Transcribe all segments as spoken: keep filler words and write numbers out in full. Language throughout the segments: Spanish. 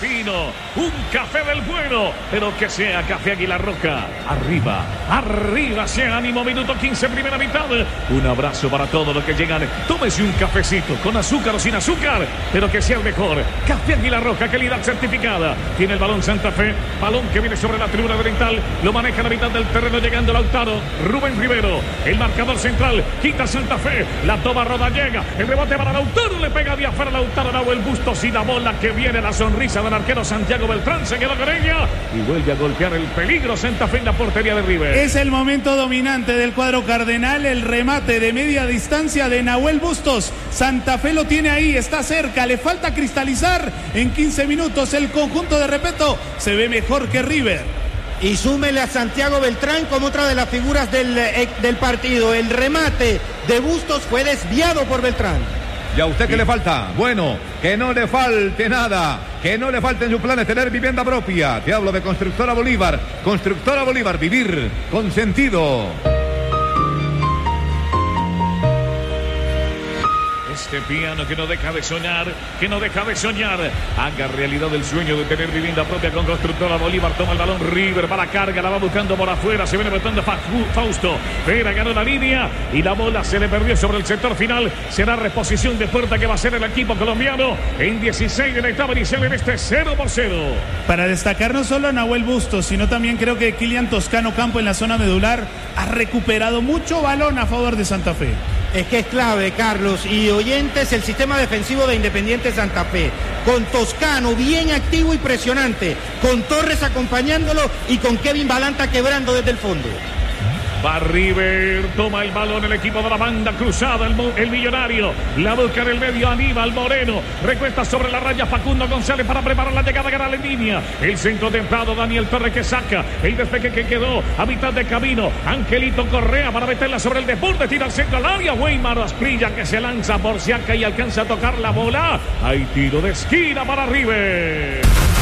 fino, un café del bueno, pero que sea Café Águila Roja. Arriba, arriba, sea ánimo, minuto quince, primera mitad. Un abrazo para todos los que llegan. Tómese un cafecito con azúcar o sin azúcar, pero que sea el mejor. Café Águila Roja, calidad certificada. Tiene el balón Santa Fe, balón que viene sobre la tribuna oriental, lo maneja a la mitad del terreno llegando Lautaro, Rubén Rivero, el marcador central, quita Santa Fe, la toma Rodallega, el rebote para Lautaro, le pega de afuera Lautaro, Nahuel Bustos y la bola que viene, la sonrisa del arquero Santiago Beltrán, se quedó con ella y vuelve a golpear el peligro Santa Fe en la portería de River. Es el momento dominante del cuadro cardenal, el remate de media distancia de Nahuel Bustos. Santa Fe lo tiene ahí, está cerca, le falta cristalizar en quince minutos. El conjunto de Repetto se ve mejor que River. Y súmele a Santiago Beltrán como otra de las figuras del, eh, del partido. El remate de Bustos fue desviado por Beltrán. ¿Y a usted qué le falta? Bueno, que no le falte nada, que no le falte en su plan tener vivienda propia. Te hablo de Constructora Bolívar. Constructora Bolívar, vivir con sentido. Este piano que no deja de soñar, que no deja de soñar. Haga realidad el sueño de tener vivienda propia con Constructora Bolívar. Toma el balón River, va la carga, la va buscando por afuera. Se viene metiendo Fausto. Vera ganó la línea y la bola se le perdió sobre el sector final. Será reposición de puerta que va a ser el equipo colombiano en dieciséis de la etapa inicial en este cero por cero. Para destacar no solo a Nahuel Bustos, sino también creo que Kylian Toscano Campo en la zona medular ha recuperado mucho balón a favor de Santa Fe. Es que es clave, Carlos y oyentes, el sistema defensivo de Independiente Santa Fe, con Toscano bien activo y presionante, con Torres acompañándolo y con Kevin Balanta quebrando desde el fondo. Va River, toma el balón el equipo de la banda cruzada, el, el millonario, la busca en el medio Aníbal Moreno, recuesta sobre la raya Facundo González para preparar la llegada a la línea, el centro templado Daniel Torres que saca, el despegue que quedó a mitad de camino, Angelito Correa para meterla sobre el deporte, tira al centro al área, Weimar Asprilla que se lanza por Siaca y alcanza a tocar la bola, hay tiro de esquina para River.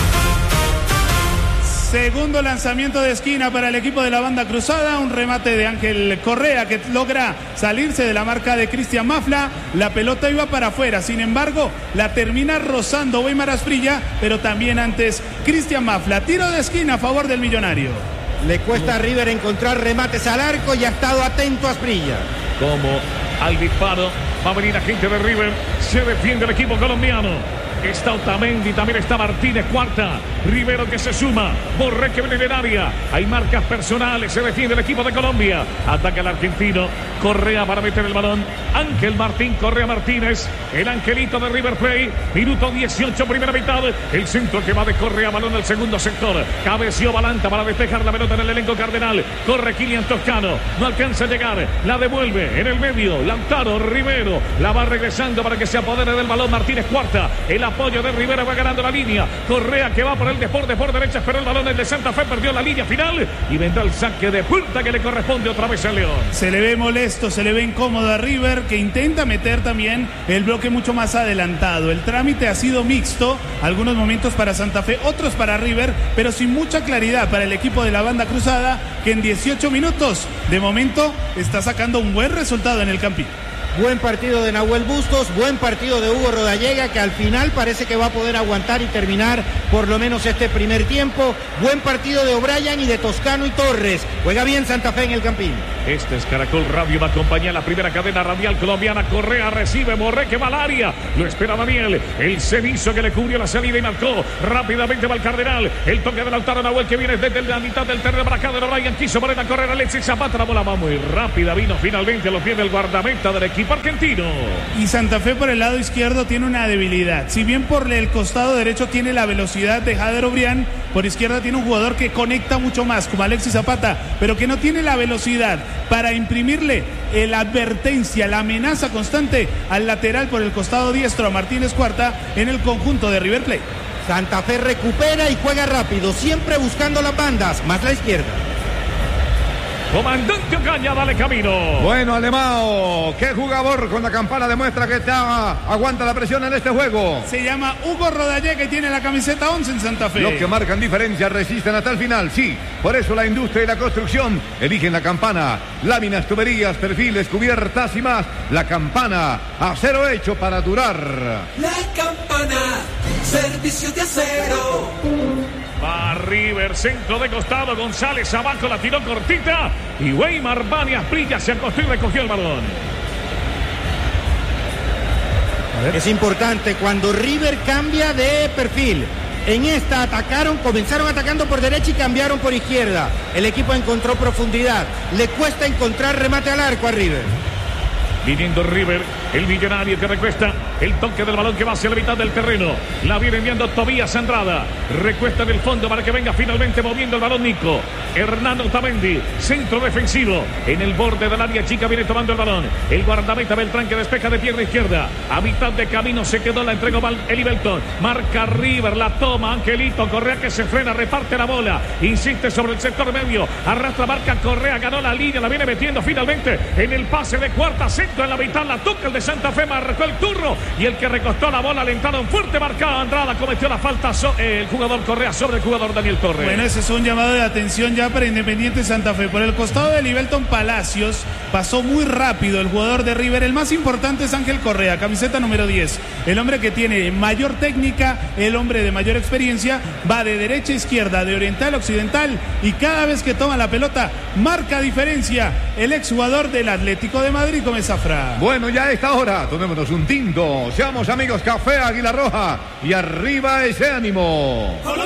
Segundo lanzamiento de esquina para el equipo de la banda cruzada, un remate de Ángel Correa que logra salirse de la marca de Cristian Mafla, la pelota iba para afuera, sin embargo la termina rozando Weimar Asprilla, pero también antes Cristian Mafla, tiro de esquina a favor del millonario. Le cuesta a River encontrar remates al arco y ha estado atento a Asprilla. Como al disparo va a venir la gente de River, se defiende el equipo colombiano. Está Otamendi, también está Martínez, cuarta. Rivero que se suma. Borré que viene en el área. Hay marcas personales. Se defiende el equipo de Colombia. Ataca el argentino. Correa para meter el balón. Ángel Martín, Correa Martínez. El angelito de River Plate. Minuto dieciocho, primera mitad. El centro que va de Correa, balón al segundo sector. Cabeció Balanta para despejar la pelota en el elenco cardenal. Corre Kylian Toscano. No alcanza a llegar. La devuelve en el medio. Lautaro Rivero. La va regresando para que se apodere del balón. Martínez, cuarta. El apoyo de Rivera, va ganando la línea. Correa que va por el deporte por derecha, esperó el balón el de Santa Fe, perdió la línea final y vendrá el saque de puerta que le corresponde otra vez al León. Se le ve molesto, se le ve incómodo a River, que intenta meter también el bloque mucho más adelantado. El trámite ha sido mixto, algunos momentos para Santa Fe, otros para River, pero sin mucha claridad para el equipo de la banda cruzada, que en dieciocho minutos de momento está sacando un buen resultado en el Campín. Buen partido de Nahuel Bustos, buen partido de Hugo Rodallega, que al final parece que va a poder aguantar y terminar por lo menos este primer tiempo. Buen partido de O'Brien y de Toscano y Torres. Juega bien Santa Fe en el Campín. Este es Caracol Radio, va a acompañar la primera cadena radial colombiana. Correa recibe, Borré que va al área. Lo espera Daniel, el cenizo que le cubrió la salida y marcó. Rápidamente va el Cardenal. El toque de Lautaro Nahuel que viene desde la mitad del terreno para acá de O'Brien. Quiso poner a correr Alexis Zapata. La bola va muy rápida. Vino finalmente a los pies del guardameta del equipo argentino. Y Santa Fe por el lado izquierdo tiene una debilidad. Si bien por el costado derecho tiene la velocidad de Jader O'Brien, por izquierda tiene un jugador que conecta mucho más, como Alexis Zapata, pero que no tiene la velocidad para imprimirle la advertencia, la amenaza constante al lateral por el costado diestro a Martínez Cuarta en el conjunto de River Plate. Santa Fe recupera y juega rápido, siempre buscando las bandas, más la izquierda. Comandante Ocaña, dale camino. Bueno, Alemão, qué jugador con la campana demuestra que está, aguanta la presión en este juego. Se llama Hugo Rodallega y tiene la camiseta once en Santa Fe. Los que marcan diferencia resisten hasta el final, sí. Por eso la industria y la construcción eligen la campana. Láminas, tuberías, perfiles, cubiertas y más. La campana, acero hecho para durar. La campana se Servicio de Acero. Va River, centro de costado, González abajo, la tiró cortita y Weimar Banias Brilla se acostó y recogió el balón. Es importante cuando River cambia de perfil. En esta atacaron, comenzaron atacando por derecha y cambiaron por izquierda. El equipo encontró profundidad. Le cuesta encontrar remate al arco a River. Viniendo River, el millonario que recuesta el toque del balón que va hacia la mitad del terreno. La viene enviando Tobías Andrada. Recuesta en el fondo para que venga finalmente moviendo el balón Nico. Hernán Otamendi, centro defensivo. En el borde del área chica viene tomando el balón. El guardameta Beltrán que despeja de pierna izquierda. A mitad de camino se quedó, la entregó Eli Belton. Marca River, la toma Angelito. Correa que se frena, reparte la bola. Insiste sobre el sector medio. Arrastra, marca Correa, ganó la línea. La viene metiendo finalmente en el pase de cuarta centro. En la mitad la toca el de Santa Fe, marcó el turno y el que recostó la bola, alentaron fuerte, marcado Andrada, cometió la falta so, eh, el jugador Correa sobre el jugador Daniel Torres. Bueno, ese es un llamado de atención ya para Independiente Santa Fe. Por el costado de Libelton Palacios pasó muy rápido el jugador de River. El más importante es Ángel Correa, camiseta número diez, el hombre que tiene mayor técnica, el hombre de mayor experiencia, va de derecha a izquierda, de oriental a occidental y cada vez que toma la pelota marca diferencia el exjugador del Atlético de Madrid con esa frase. Bueno, ya a esta hora tomémonos un tinto, seamos amigos, Café Águila Roja y arriba ese ánimo.